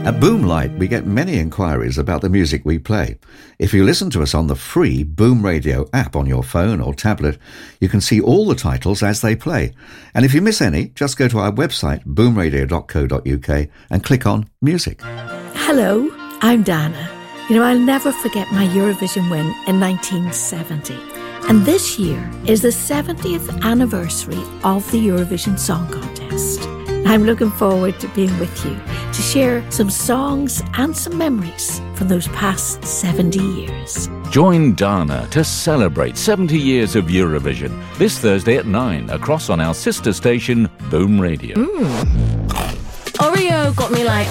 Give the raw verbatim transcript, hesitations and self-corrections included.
At Boomlight, we get many inquiries about the music we play. If you listen to us on the free Boom Radio app on your phone or tablet, you can see all the titles as they play. And if you miss any, just go to our website, boom radio dot co dot uk, and click on Music. Hello, I'm Dana. You know, I'll never forget my Eurovision win in nineteen seventy. And this year is the seventieth anniversary of the Eurovision Song Contest. I'm looking forward to being with you to share some songs and some memories from those past seventy years. Join Dana to celebrate seventy years of Eurovision this Thursday at nine across on our sister station, Boom Radio. Mm. Oreo got me like